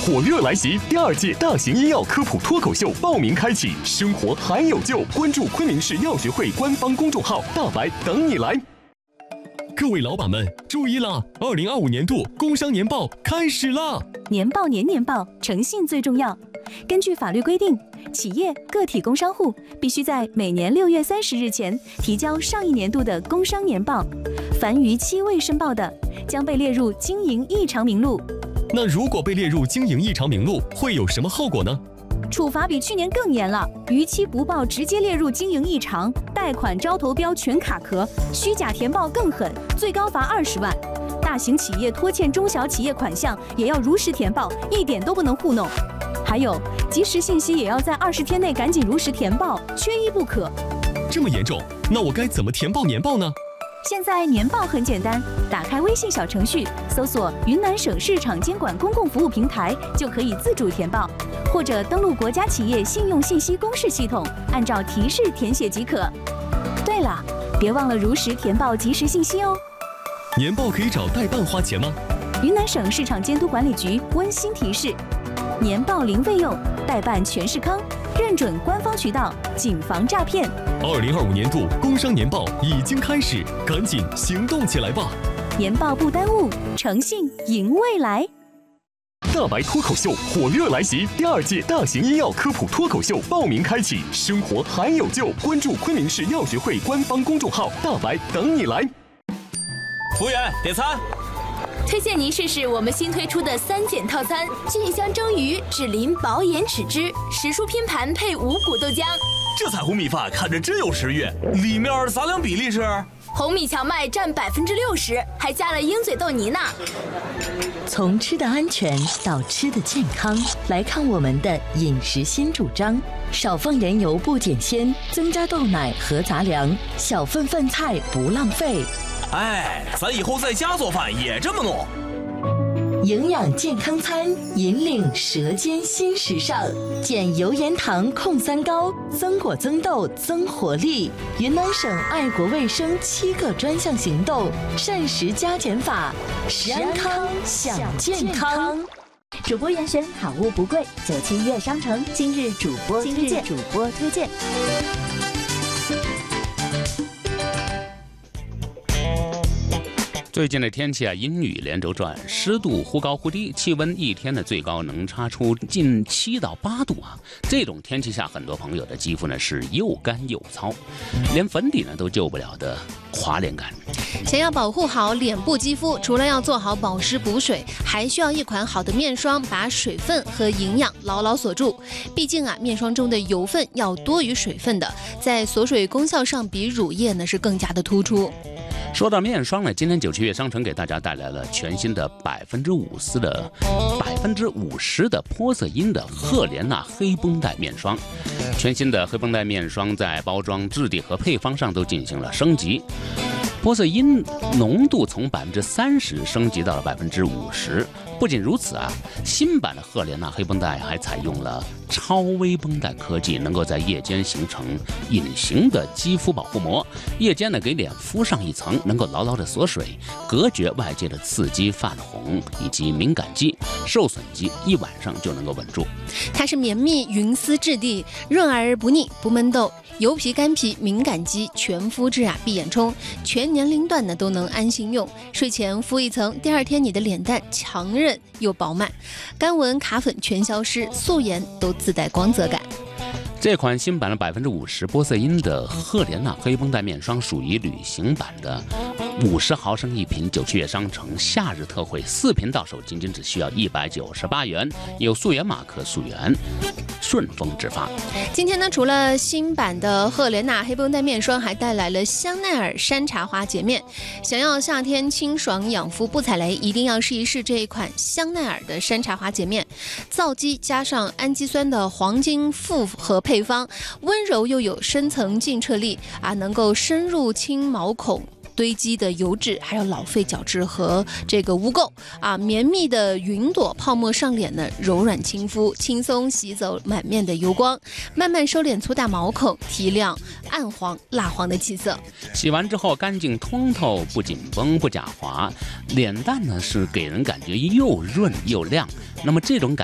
火热来袭，第2届大型医药科普脱口秀报名开启，生活还有救，关注昆明市药学会官方公众号，大白等你来。各位老板们注意啦！2025年度工商年报开始啦！ 年报年报，诚信最重要。根据法律规定，企业、个体工商户必须在每年6月30日前提交上一年度的工商年报，凡逾期未申报的，将被列入经营异常名录。 那如果被列入经营异常名录，会有什么后果呢？ 处罚比去年更严了，逾期不报直接列入经营异常，贷款招投标全卡壳，虚假填报更狠，最高罚20万。大型企业拖欠中小企业款项也要如实填报，一点都不能糊弄。还有，及时信息也要在20天内赶紧如实填报，缺一不可。 这么严重，那我该怎么填报年报呢？ 现在年报很简单，打开微信小程序，搜索云南省市场监管公共服务平台，就可以自主填报，或者登录国家企业信用信息公示系统，按照提示填写即可。对了，别忘了如实填报及时信息哦。 年报可以找代办花钱吗？ 云南省市场监督管理局温馨提示：年报零费用，代办全是康，认准官方渠道，谨防诈骗。 2025年度工商年报已经开始，赶紧行动起来吧！ 年报不耽误，诚信赢未来。 大白脱口秀火热来袭，第2届大型医药科普脱口秀报名开启，生活还有救，关注昆明市药学会官方公众号，大白等你来。 服务员，点餐。 推荐您试试我们新推出的3减套餐：菌香蒸鱼、脂淋薄盐豉汁、时蔬拼盘配5谷豆浆。 这彩虹米饭看着真有食欲，里面杂粮比例是？ 红米荞麦占60%，还加了鹰嘴豆泥呢。 从吃的安全到吃的健康，来看我们的饮食新主张：少放盐油不减鲜，增加豆奶和杂粮，小份饭菜不浪费。 哎，咱以后在家做饭也这么弄。 营养健康餐，引领舌尖新时尚，减油盐糖控3高，增果增豆增活力。云南省爱国卫生7个专项行动，膳食加减法，食安康享健康。 主播严选，好物不贵，97悦商城今日主播推荐。 最近的天气阴雨连轴转，湿度忽高忽低，气温一天的最高能差出近7到8度这种天气下，很多朋友的肌肤呢是又干又糙，连粉底呢都救不了的垮脸感。 想要保护好脸部肌肤，除了要做好保湿补水，还需要一款好的面霜，把水分和营养牢牢锁住。毕竟面霜中的油分要多于水分的，在锁水功效上比乳液呢是更加的突出。 说到面霜呢，今天97悦商城给大家带来了全新的50%的玻色因的赫莲娜黑绷带面霜。全新的黑绷带面霜在包装、质地和配方上都进行了升级，玻色因浓度从30%升级到了50%。不仅如此新版的赫莲娜黑绷带还采用了超微绷带科技，能够在夜间形成隐形的肌肤保护膜，夜间呢给脸敷上一层，能够牢牢的锁水，隔绝外界的刺激、泛红以及敏感肌、受损肌，一晚上就能够稳住。 它是绵密云丝质地，润而不腻，不闷痘。油皮、干皮、敏感肌全肤质闭眼冲，全年龄段呢都能安心用。睡前敷一层，第2天你的脸蛋强韧又饱满，干纹、卡粉全消失，素颜都自带光泽感。 这款新版的50%玻色因的赫莲娜黑绷带面霜属于旅行版的50毫升一瓶，97悦商城夏日特惠，4瓶到手仅只需要198元，有溯源码可溯源，顺丰直发。 今天呢，除了新版的赫莲娜黑绷带面霜，还带来了香奈儿山茶花洁面。想要夏天清爽养肤不踩雷，一定要试一试这一款香奈儿的山茶花洁面。皂基加上氨基酸的黄金复合配方，温柔又有深层净澈力能够深入清毛孔堆积的油脂，还有老废角质和这个污垢绵密的云朵泡沫上脸呢，柔软亲肤，轻松洗走满面的油光，慢慢收敛粗大毛孔，提亮暗黄蜡黄的气色。 洗完之后干净通透，不紧绷不假滑，脸蛋呢是给人感觉又润又亮。那么这种感